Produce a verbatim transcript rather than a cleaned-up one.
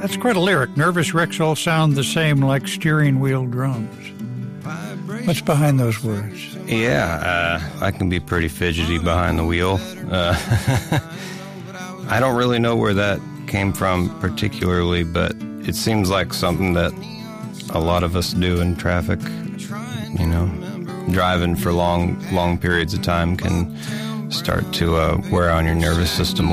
That's quite a lyric. Nervous wrecks all sound the same like steering wheel drums. What's behind those words? Yeah, uh, I can be pretty fidgety behind the wheel. Uh, I don't really know where that came from particularly, but it seems like something that a lot of us do in traffic. You know, driving for long, long periods of time can start to uh, wear on your nervous system